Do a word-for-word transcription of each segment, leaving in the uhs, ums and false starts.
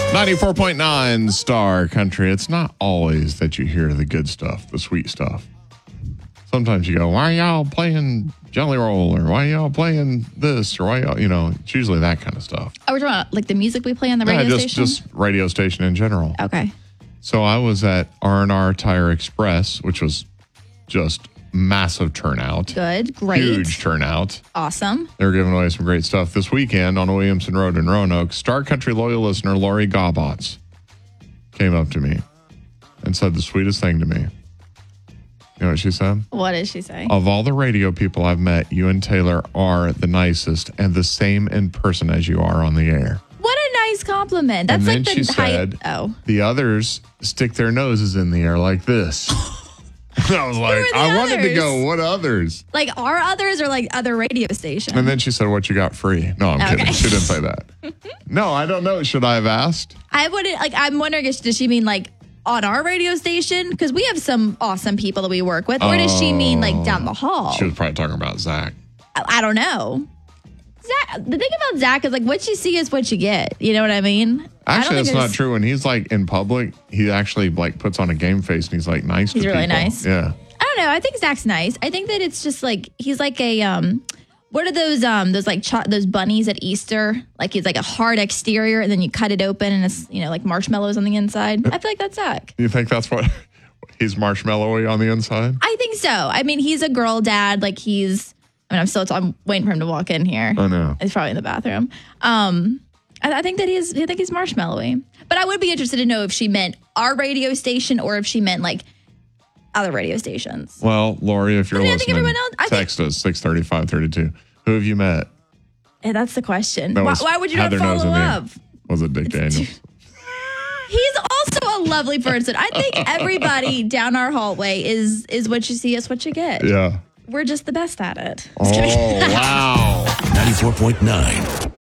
ninety-four point nine Star Country. It's not always that you hear the good stuff, the sweet stuff. Sometimes you go, why are y'all playing Jelly Roll? Or why are y'all playing this? Or why y'all, you know, it's usually that kind of stuff. Oh, we're talking about like the music we play on the radio yeah, just, station? just radio station in general. Okay. So I was at R and R Tire Express, which was just massive turnout. Good. Great. Huge turnout. Awesome. They're giving away some great stuff this weekend on Williamson Road in Roanoke. Star Country loyal listener Lori Gobotz came up to me and said the sweetest thing to me. You know what she said? What did she say? Of all the radio people I've met, you and Taylor are the nicest and the same in person as you are on the air. What a nice compliment. That's and then like the she high. said, Oh. the others stick their noses in the air like this. I was like, are the I wanted to others? go, what others? Like our others or like other radio stations? And then she said, what you got free? No, I'm Okay. kidding. She didn't say that. No, I don't know. Should I have asked? I wouldn't like. I'm wondering if does she mean like on our radio station? Because we have some awesome people that we work with, or does she mean like down the hall? She was probably talking about Zach. I, I don't know. Zach, the thing about Zach is like what you see is what you get. You know what I mean? I don't Actually, think that's not there's- true. When he's like in public, he actually like puts on a game face and he's like nice He's to really people. nice. Yeah. I don't know. I think Zach's nice. I think that it's just like he's like a um. What are those um those like cho- those bunnies at Easter? Like he's like a hard exterior and then you cut it open and it's you know like marshmallows on the inside. I feel like that's Zach. You think that's what he's marshmallowy on the inside? I think so. I mean, he's a girl dad. Like he's. I mean, I'm still. I'm waiting for him to walk in here. I know. He's probably in the bathroom. Um, I, I think that he's. I think he's marshmallowy. But I would be interested to know if she meant our radio station or if she meant like other radio stations. Well, Lori, if you're I mean, I think listening, everyone else- I think- text us six thirty, five thirty-two. Who have you met? And that's the question. That Why, was why would you not Heather Knows follow in the- up? Was it Dick Daniels? He's also a lovely person. I think everybody down our hallway is is what you see is what you get. Yeah. We're just the best at it. Oh, wow. ninety-four point nine.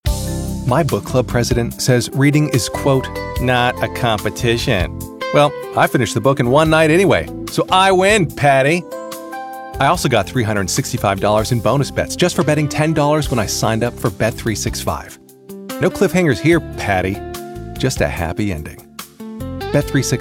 My book club president says reading is, quote, not a competition. Well, I finished the book in one night anyway, so I win, Patty. I also got three hundred sixty-five dollars in bonus bets just for betting ten dollars when I signed up for Bet three sixty-five. No cliffhangers here, Patty. Just a happy ending. Bet three sixty-five.